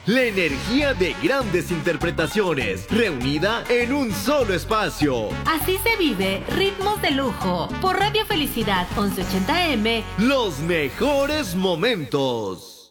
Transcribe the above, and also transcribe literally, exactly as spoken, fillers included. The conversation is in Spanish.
La energía de grandes interpretaciones, reunida en un solo espacio. Así se vive Ritmos de Lujo, por Radio Felicidad once ochenta M. Los mejores momentos.